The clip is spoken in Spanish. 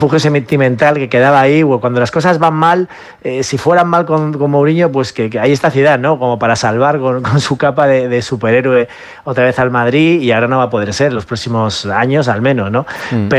sentimental que quedaba ahí, o cuando las cosas van mal, si fueran mal con Mourinho, pues que ahí está Zidane, ¿no? Como para salvar con su capa de superhéroe otra vez al Madrid, y ahora no va a poder ser los próximos años al menos, ¿no?